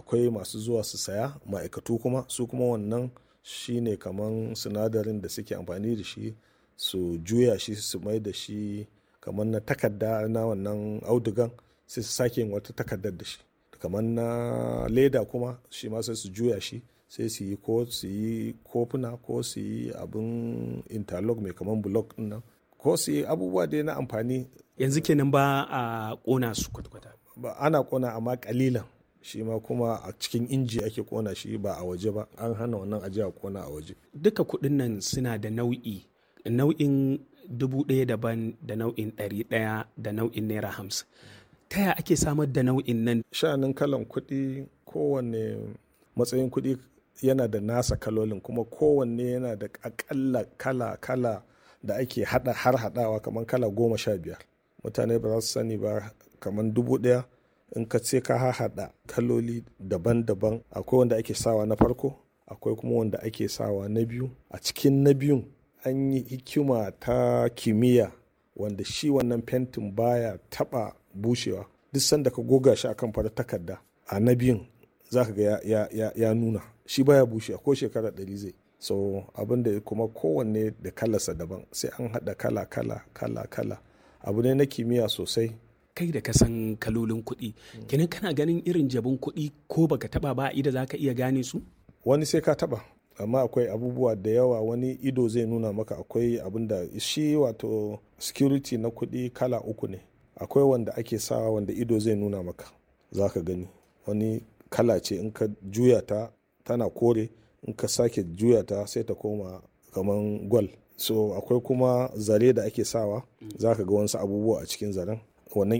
akwai masu zuwa su saya, ma'aikatu kuma su kuma wannan shine kaman sinadarin da suke amfani da shi su juya shi su mai da shi kamar na takarda na wannan audugan sai su sake yin wata takardar da shi, kamar na leda kuma shi ma sai su juya shi sai su yi kofuna ko su yi abin interlock mai kamar block nan ko su yi abubuwa dai na amfani. Yanzu kenan ba a ƙona su kwata-kwata? Ba ana ƙona amma ƙalilan, shi ma kuma a cikin inji ake ƙona shi ba a waje ba, an hana wannan ajiya ƙona a waje. Duka kuɗin nan suna da nau'in 1,000 daban da nau'in 100 da nau'in naira 50. Ta yaya ake samar da nau'in nan? Sha'anin kalan kuɗi, kowanne matsayin kuɗi yana da nasa kalolin, kuma kowanne yana da akalla kala da ake haɗawa kamar kala 15. Mutane ba za su sani ba, kamar 1,000 in ka ce ka haɗa kaloli daban-daban, akwai wanda ake sawa na farko, akwai kuma wanda ake sawa na biyu. A cikin na biyun an yi hikima ta kimiyya wanda shi wannan fentin baya taɓa bushewa. Duk sanda ka goga shi akan farar takarda a na biyun za ka ga ya nuna shi baya bushewa ko shekara 100 zai. So abin da kuma kowanne da kalarsa daban, sai an haɗa kala abu ne na kimiyya sosai. Kai da ka san kalolin kuɗi, kenan kana ganin irin jabin kuɗi ko baka taɓa ba ido za ka iya gane su? Wani sai ka taɓa, amma akwai abubuwa da yawa wani ido zai nuna maka. Akwai abin da shi wato security na kuɗi kala 3 ne. Akwai wanda ake sawa wanda ido zai nuna maka, za ka gani wani kala ce in ka juya ta tana kore, in ka sake juya ta sai ta koma kaman gwal. So akwai kuma zare da ake sawa, za ka ga wasu abubuwa a cikin zaren. Wannan